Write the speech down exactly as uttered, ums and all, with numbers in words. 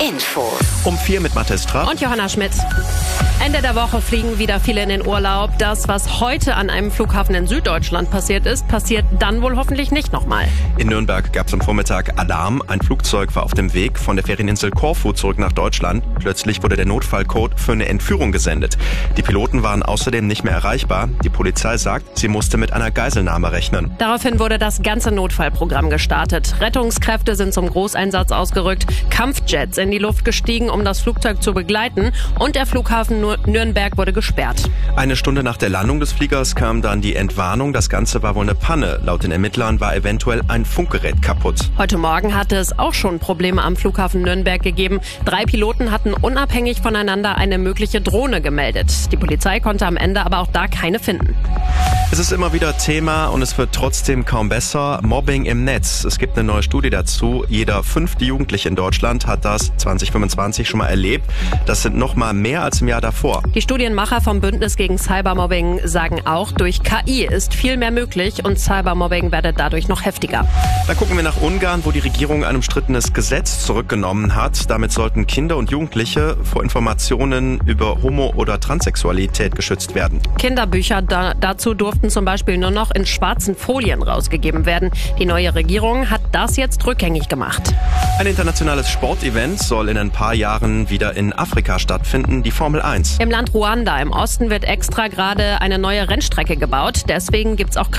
Infos. Um vier mit Mathis Trapp und Johanna Schmidt. Ende der Woche fliegen wieder viele in den Urlaub. Das, was heute an einem Flughafen in Süddeutschland passiert ist, passiert dann wohl hoffentlich nicht nochmal. In Nürnberg gab es am Vormittag Alarm. Ein Flugzeug war auf dem Weg von der Ferieninsel Korfu zurück nach Deutschland. Plötzlich wurde der Notfallcode für eine Entführung gesendet. Die Piloten waren außerdem nicht mehr erreichbar. Die Polizei sagt, sie musste mit einer Geiselnahme rechnen. Daraufhin wurde das ganze Notfallprogramm gestartet. Rettungskräfte sind zum Großeinsatz ausgerückt, Kampfjets in die Luft gestiegen, um das Flugzeug zu begleiten, und der Flughafen Nürnberg wurde gesperrt. Eine Stunde nach der Landung des Fliegers kam dann die Entwarnung. Das Ganze war wohl eine Panne. Laut den Ermittlern war eventuell ein Funkgerät kaputt. Heute Morgen hatte es auch schon Probleme am Flughafen Nürnberg gegeben. Drei Piloten hatten unabhängig voneinander eine mögliche Drohne gemeldet. Die Polizei konnte am Ende aber auch da keine finden. Es ist immer wieder Thema und es wird trotzdem kaum besser. Mobbing im Netz. Es gibt eine neue Studie dazu. Jeder fünfte Jugendliche in Deutschland hat das zwanzig fünfundzwanzig schon mal erlebt. Das sind noch mal mehr als im Jahr davor. Die Studienmacher vom Bündnis gegen Cybermobbing sagen auch, durch K I ist viel mehr möglich und Cybermobbing werde dadurch noch heftiger. Dann gucken wir nach Ungarn, wo die Regierung ein umstrittenes Gesetz zurückgenommen hat. Damit sollten Kinder und Jugendliche vor Informationen über Homo- oder Transsexualität geschützt werden. Kinderbücher da, dazu durften zum Beispiel nur noch in schwarzen Folien rausgegeben werden. Die neue Regierung hat das jetzt rückgängig gemacht. Ein internationales Sportevent soll in ein paar Jahren wieder in Afrika stattfinden, die Formel eins. Im Land Ruanda im Osten wird extra gerade eine neue Rennstrecke gebaut. Deswegen gibt's auch Kritik